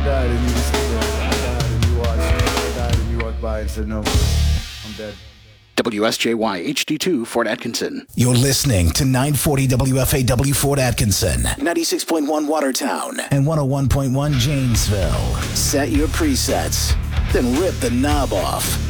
died and you stood there. I died and you watched. I died and you walked by and said, no, I'm dead. WSJY HD2 Fort Atkinson. You're listening to 940 WFAW Fort Atkinson, 96.1 Watertown, and 101.1 Janesville. Set your presets, then rip the knob off.